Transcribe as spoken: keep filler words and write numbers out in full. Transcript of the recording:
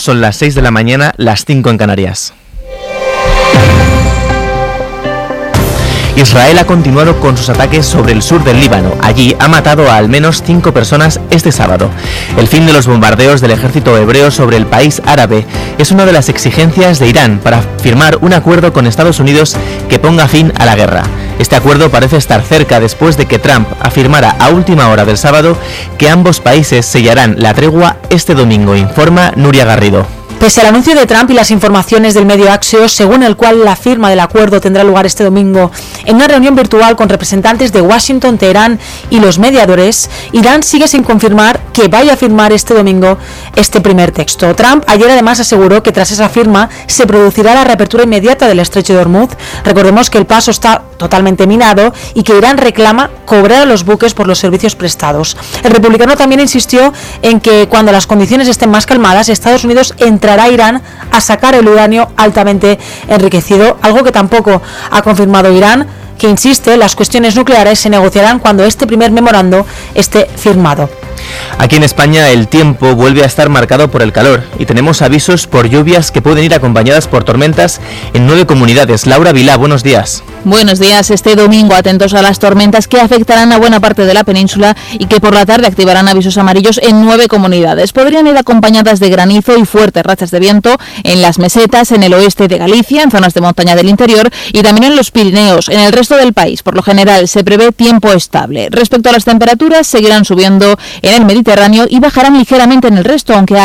Son las seis de la mañana, las cinco en Canarias. Israel ha continuado con sus ataques sobre el sur del Líbano. Allí ha matado a al menos cinco personas este sábado. El fin de los bombardeos del ejército hebreo sobre el país árabe es una de las exigencias de Irán para firmar un acuerdo con Estados Unidos que ponga fin a la guerra. Este acuerdo parece estar cerca después de que Trump afirmara a última hora del sábado que ambos países sellarán la tregua este domingo, informa Nuria Garrido. Pese al anuncio de Trump y las informaciones del medio Axios, según el cual la firma del acuerdo tendrá lugar este domingo en una reunión virtual con representantes de Washington, Teherán y los mediadores, Irán sigue sin confirmar que vaya a firmar este domingo este primer texto. Trump ayer además aseguró que tras esa firma se producirá la reapertura inmediata del estrecho de Hormuz. Recordemos que el paso está totalmente minado y que Irán reclama cobrar a los buques por los servicios prestados. El republicano también insistió en que cuando las condiciones estén más calmadas, Estados Unidos entrará a Irán a sacar el uranio altamente enriquecido, algo que tampoco ha confirmado Irán, que insiste, las cuestiones nucleares se negociarán cuando este primer memorando esté firmado. Aquí en España el tiempo vuelve a estar marcado por el calor y tenemos avisos por lluvias que pueden ir acompañadas por tormentas en nueve comunidades. Laura Vilá, buenos días. Buenos días. Este domingo atentos a las tormentas que afectarán a buena parte de la península y que por la tarde activarán avisos amarillos en nueve comunidades. Podrían ir acompañadas de granizo y fuertes rachas de viento en las mesetas, en el oeste de Galicia, en zonas de montaña del interior y también en los Pirineos. En el resto del país, por lo general, se prevé tiempo estable. Respecto a las temperaturas, seguirán subiendo en el Mediterráneo y bajarán ligeramente en el resto, aunque